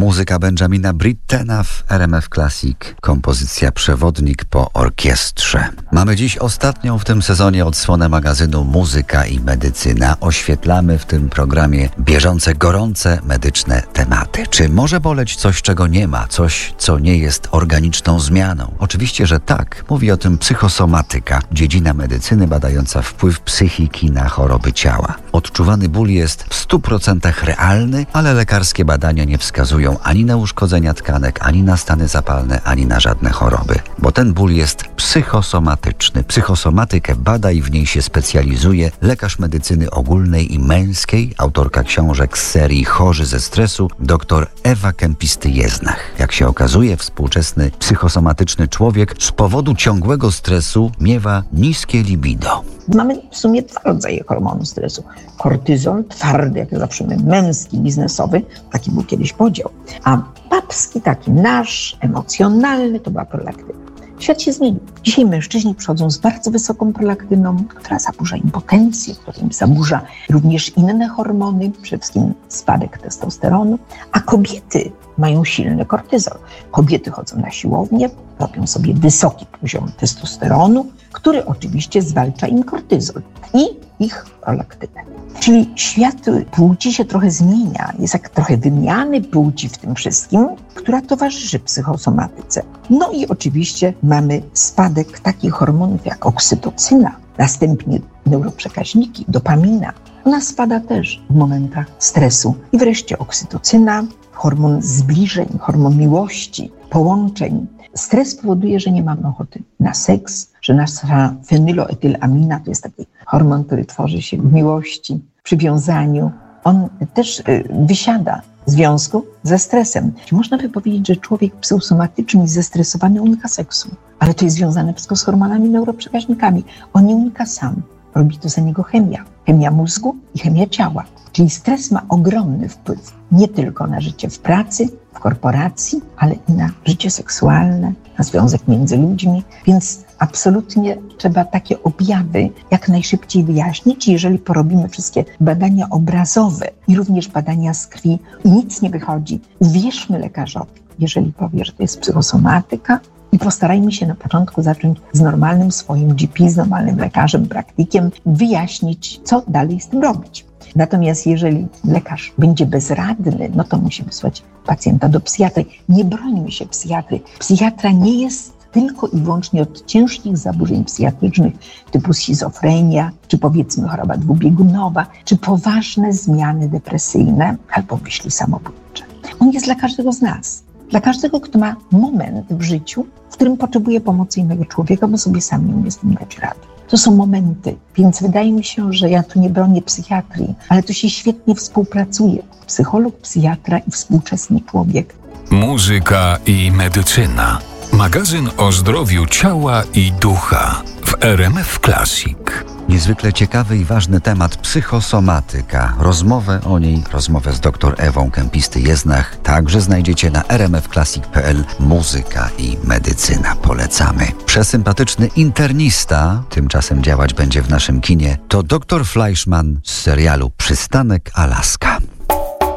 Muzyka Benjamina Brittena w RMF Classic. Kompozycja Przewodnik po orkiestrze. Mamy dziś ostatnią w tym sezonie odsłonę magazynu Muzyka i Medycyna. Oświetlamy w tym programie bieżące, gorące medyczne tematy. Czy może boleć coś, czego nie ma? Coś, co nie jest organiczną zmianą? Oczywiście, że tak. Mówi o tym psychosomatyka, dziedzina medycyny badająca wpływ psychiki na choroby ciała. Odczuwany ból jest w 100% realny, ale lekarskie badania nie wskazują ani na uszkodzenia tkanek, ani na stany zapalne, ani na żadne choroby. Bo ten ból jest psychosomatyczny. Psychosomatykę bada i w niej się specjalizuje lekarz medycyny ogólnej i męskiej, autorka książek z serii Chorzy ze stresu, dr Ewa Kempisty-Jeznach. Jak się okazuje, współczesny psychosomatyczny człowiek z powodu ciągłego stresu miewa niskie libido. Mamy w sumie dwa rodzaje hormonu stresu. Kortyzol, twardy, jak zawsze męski, biznesowy, taki był kiedyś podział. A babski, taki nasz, emocjonalny, to była prolaktyna. Świat się zmienił. Dzisiaj mężczyźni przychodzą z bardzo wysoką prolaktyną, która zaburza im potencję, która im zaburza również inne hormony, przede wszystkim spadek testosteronu, a kobiety mają silny kortyzol. Kobiety chodzą na siłownię, robią sobie wysoki poziom testosteronu, który oczywiście zwalcza im kortyzol i ich prolaktynę. Czyli świat płci się trochę zmienia, jest jak trochę wymiany płci w tym wszystkim, która towarzyszy psychosomatyce. No i oczywiście mamy spadek takich hormonów jak oksytocyna, następnie neuroprzekaźniki, dopamina. Ona spada też w momentach stresu. I wreszcie oksytocyna, hormon zbliżeń, hormon miłości, połączeń. Stres powoduje, że nie mamy ochoty na seks, że nasza fenyloetylamina to jest taki hormon, który tworzy się w miłości, w przywiązaniu. On też wysiada w związku ze stresem. Można by powiedzieć, że człowiek psychosomatyczny i zestresowany unika seksu, ale to jest związane wszystko z hormonami, neuroprzekaźnikami. On nie unika sam. Robi to za niego chemia. Chemia mózgu i chemia ciała. Czyli stres ma ogromny wpływ nie tylko na życie w pracy, w korporacji, ale i na życie seksualne, na związek między ludźmi. Więc absolutnie trzeba takie objawy jak najszybciej wyjaśnić. Jeżeli porobimy wszystkie badania obrazowe i również badania z krwi i nic nie wychodzi, uwierzmy lekarzowi, jeżeli powie, że to jest psychosomatyka, i postarajmy się na początku zacząć z normalnym swoim GP, z normalnym lekarzem, praktykiem, wyjaśnić, co dalej z tym robić. Natomiast jeżeli lekarz będzie bezradny, no to musi wysłać pacjenta do psychiatry. Nie brońmy się psychiatry. Psychiatra nie jest tylko i wyłącznie od ciężkich zaburzeń psychiatrycznych typu schizofrenia, czy powiedzmy choroba dwubiegunowa, czy poważne zmiany depresyjne albo myśli samobójcze. On jest dla każdego z nas. Dla każdego, kto ma moment w życiu, w którym potrzebuje pomocy innego człowieka, bo sobie sam nie umie z tym dać rady. To są momenty, więc wydaje mi się, że ja tu nie bronię psychiatrii, ale to się świetnie współpracuje. Psycholog, psychiatra i współczesny człowiek. Muzyka i medycyna. Magazyn o zdrowiu ciała i ducha w RMF Classic. Niezwykle ciekawy i ważny temat psychosomatyka. Rozmowę z dr Ewą Kempisty-Jeznach także znajdziecie na rmfclassic.pl. Muzyka i medycyna. Polecamy. Przesympatyczny internista, tymczasem działać będzie w naszym kinie, to dr Fleischmann z serialu Przystanek Alaska.